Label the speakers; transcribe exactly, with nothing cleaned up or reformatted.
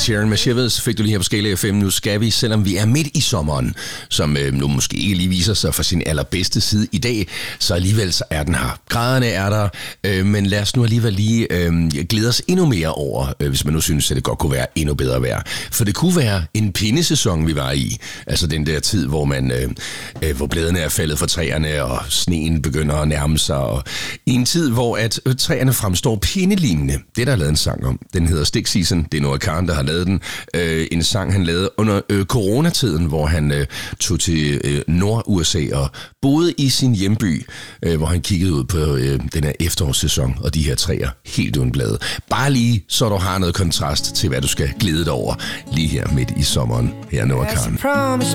Speaker 1: Sheeran med Shivers fik du lige her på Skala F M. Nu skal vi, selvom vi er midt i sommeren, som øh, nu måske ikke lige viser sig fra sin allerbedste side i dag, så alligevel så er den her. Graderne er der, øh, men lad os nu alligevel lige øh, glæde os endnu mere over, øh, hvis man nu synes, at det godt kunne være endnu bedre vejr. For det kunne være en pindesæson, vi var i. Altså den der tid, hvor man, øh, øh, hvor bladene er faldet fra træerne, og sneen begynder at nærme sig. Og i en tid, hvor at øh, træerne fremstår pindelignende. Det der er lavet en sang om. Den hedder Stick Season. Det er Noah Kahan, der har lavet den. Øh, en sang, han lavede under øh, coronatiden, hvor han øh, tog til øh, Nord-U S A og boede i sin hjemby, øh, hvor han kiggede ud på øh, den her efterårssæson og de her træer helt uden blade. Bare lige, så du har noget kontrast til, hvad du skal glæde dig over lige her midt i sommeren. Her er Noah Kahan.